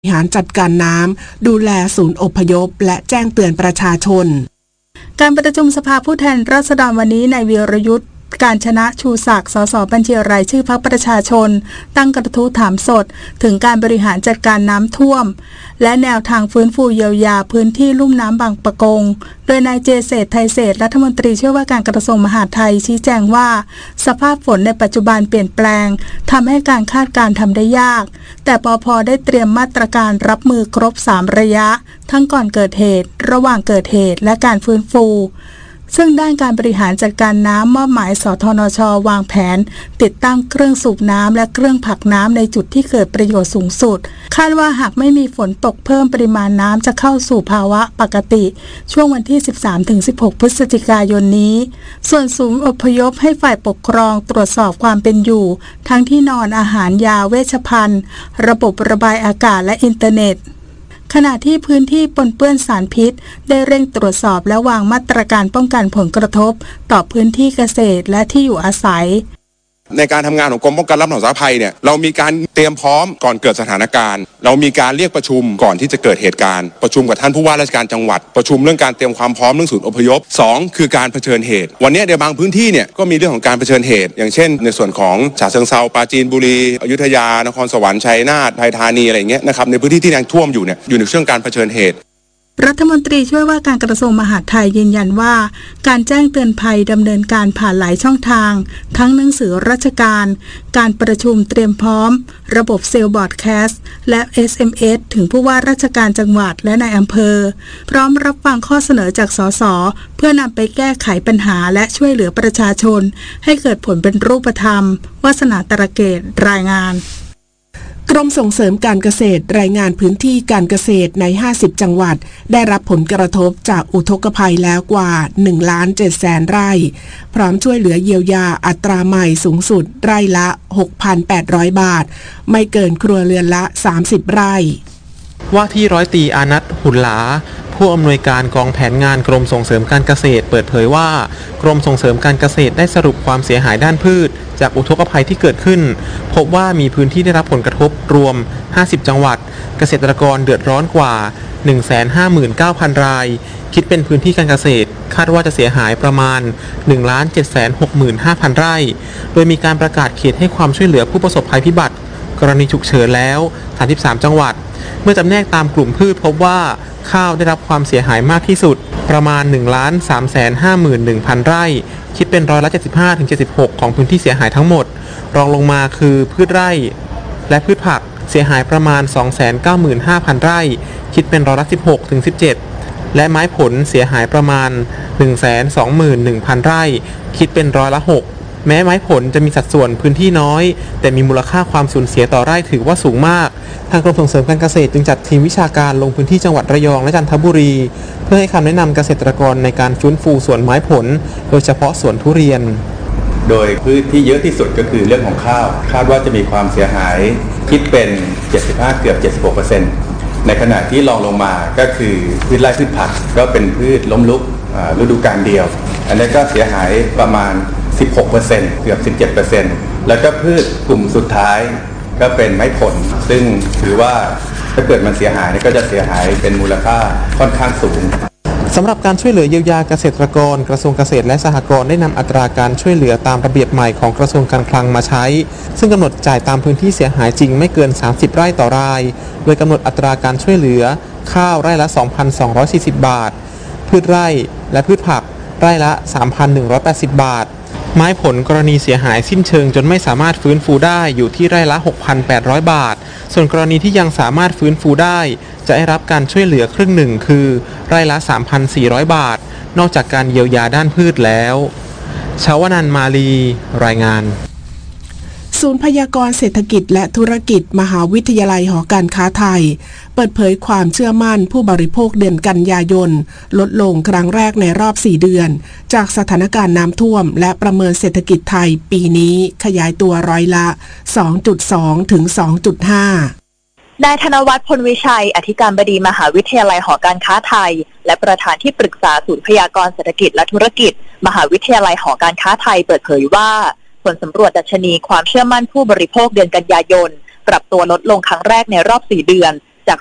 บริหารจัดการน้ำดูแลศูนย์อพยพและแจ้งเตือนประชาชนการประชุมสภาผู้แทนราษฎรวันนี้นายวีรยุทธการชนะชูศักดิ์ สส บัญชีรายชื่อพรรคประชาชนตั้งกระทู้ถามสดถึงการบริหารจัดการน้ำท่วมและแนวทางฟื้นฟูเยียวยาพื้นที่ลุ่มน้ำบางปะกงโดยนายเจเษฐ ไทยเศรษฐ์รัฐมนตรีช่วยว่าการกระทรวงมหาดไทยชี้แจงว่าสภาพฝนในปัจจุบันเปลี่ยนแปลงทำให้การคาดการณ์ทำได้ยากแต่ปภ.ได้เตรียมมาตรการรับมือครบ3ระยะทั้งก่อนเกิดเหตุระหว่างเกิดเหตุและการฟื้นฟูซึ่งด้านการบริหารจัดการน้ำมอบหมายสทนช.วางแผนติดตั้งเครื่องสูบน้ำและเครื่องผลักน้ำในจุดที่เกิดประโยชน์สูงสุดคาดว่าหากไม่มีฝนตกเพิ่มปริมาณน้ำจะเข้าสู่ภาวะปกติช่วงวันที่ 13-16 พฤศจิกายนนี้ส่วนศูนย์อพยพให้ฝ่ายปกครองตรวจสอบความเป็นอยู่ทั้งที่นอนอาหารยาเวชภัณฑ์ระบบระบายอากาศและอินเทอร์เน็ตขณะที่พื้นที่ปนเปื้อนสารพิษได้เร่งตรวจสอบและวางมาตรการป้องกันผลกระทบต่อพื้นที่เกษตรและที่อยู่อาศัยในการทำงานของกรมป้องกันและบรรเทาสาธารณภัยเนี่ยเรามีการเตรียมพร้อมก่อนเกิดสถานการณ์เรามีการเรียกประชุมก่อนที่จะเกิดเหตุการณ์ประชุมกับท่านผู้ว่าราชการจังหวัดประชุมเรื่องการเตรียมความพร้อมเรื่องศูนย์อพยพ2คือการเผชิญเหตุวันนี้ในบางพื้นที่เนี่ยก็มีเรื่องของการเผชิญเหตุอย่างเช่นในส่วนของฉะเชิงเทราปราจีนบุรีอยุธยานครสวรรค์ชัยนาทไทยธานีอะไรอย่างเงี้ยนะครับในพื้นที่ที่ยังท่วมอยู่เนี่ยอยู่ในช่วงการเผชิญเหตุรัฐมนตรีช่วยว่าการกระทรวงมหาดไทยยืนยันว่าการแจ้งเตือนภัยดำเนินการผ่านหลายช่องทางทั้งหนังสือราชการการประชุมเตรียมพร้อมระบบเซลล์บอร์ดแคสต์และ SMS ถึงผู้ว่าราชการจังหวัดและนายอำเภอพร้อมรับฟังข้อเสนอจากสสเพื่อนำไปแก้ไขปัญหาและช่วยเหลือประชาชนให้เกิดผลเป็นรูปธรรมวาสนาตระเกตรายงานกรมส่งเสริมการเกษตรรายงานพื้นที่การเกษตรใน50จังหวัดได้รับผลกระทบจากอุทกภัยแล้วกว่า 1,700,000 ไร่พร้อมช่วยเหลือเยียวยาอัตราใหม่สูงสุดไร่ละ 6,800 บาทไม่เกินครัวเรือนละ30ไร่ว่าที่ร้อยตรีอานัท หุ่นหลาผู้อำนวยการกองแผนงานกรมส่งเสริมการเกษตรเปิดเผยว่ากรมส่งเสริมการเกษตรได้สรุปความเสียหายด้านพืชจากอุทกภัยที่เกิดขึ้นพบว่ามีพื้นที่ได้รับผลกระทบรวม50จังหวัดเกษตรกรเดือดร้อนกว่า 159,000 รายคิดเป็นพื้นที่การเกษตรคาดว่าจะเสียหายประมาณ 1,765,000 ไร่โดยมีการประกาศเขตให้ความช่วยเหลือผู้ประสบภัยพิบัติกรณีฉุกเฉินแล้ว33จังหวัดเมื่อจำแนกตามกลุ่มพืชพบว่าข้าวได้รับความเสียหายมากที่สุดประมาณ 1,351,000 ไร่คิดเป็นร้อยละ 75-76% ของพื้นที่เสียหายทั้งหมดรองลงมาคือพืชไร่และพืชผักเสียหายประมาณ 295,000 ไร่คิดเป็นร้อยละ 16-17% และไม้ผลเสียหายประมาณ 121,000 ไร่คิดเป็นร้อยละ 6แม้ไม้ผลจะมีสัดส่วนพื้นที่น้อยแต่มีมูลค่าความสูญเสียต่อไร่ถือว่าสูงมากทางกรมส่งเสริมการเกษตรจึงจัดทีมวิชาการลงพื้นที่จังหวัดระยองและจันทบุรีเพื่อให้คำแนะนำเกษตรกรในการฟื้นฟูสวนไม้ผลโดยเฉพาะสวนทุเรียนโดยพืชที่เยอะที่สุดก็คือเรื่องของข้าวคาดว่าจะมีความเสียหายคิดเป็น75เกือบ 76% ในขณะที่รองลงมาก็คือพืชไร่พืชผักก็เป็นพืชล้มลุกฤดูกาลเดียวอันนี้ก็เสียหายประมาณ16% เกือบ 17% แล้วก็พืชกลุ่มสุดท้ายก็เป็นไม้ผลซึ่งถือว่าถ้าเกิดมันเสียหายก็จะเสียหายเป็นมูลค่าค่อนข้างสูงสำหรับการช่วยเหลือเยียวยาเกษตรกรกระทรวงเกษตรและสหกรณ์ได้นำอัตราการช่วยเหลือตามระเบียบใหม่ของกระทรวงการคลังมาใช้ซึ่งกำหนดจ่ายตามพื้นที่เสียหายจริงไม่เกิน30ไร่ต่อรายโดยกำหนดอัตราการช่วยเหลือข้าวไร่ละ 2,240 บาทพืชไร่และพืชผักไร่ละ 3,180 บาทไม้ผลกรณีเสียหายสิ้นเชิงจนไม่สามารถฟื้นฟูได้อยู่ที่ไร่ละ 6,800 บาทส่วนกรณีที่ยังสามารถฟื้นฟูได้จะได้รับการช่วยเหลือครึ่งหนึ่งคือไร่ละ 3,400 บาทนอกจากการเยียวยาด้านพืชแล้วชาวนันท์มาลีรายงานศูนย์พยากรณ์เศรษฐกิจและธุรกิจมหาวิทยาลัยหอการค้าไทยเปิดเผยความเชื่อมั่นผู้บริโภคเดือนกันยายนลดลงครั้งแรกในรอบ4เดือนจากสถานการณ์น้ำท่วมและประเมินเศรษฐกิจไทยปีนี้ขยายตัวร้อยละ 2.2 ถึง 2.5 นายธนวัฒน์ พลวิชัยอธิการบดีมหาวิทยาลัยหอการค้าไทยและประธานที่ปรึกษาศูนย์พยากรณ์เศรษฐกิจและธุรกิจมหาวิทยาลัยหอการค้าไทยเปิดเผยว่าผลสำรวจดัชนีความเชื่อมั่นผู้บริโภคเดือนกันยายนปรับตัวลดลงครั้งแรกในรอบ4เดือน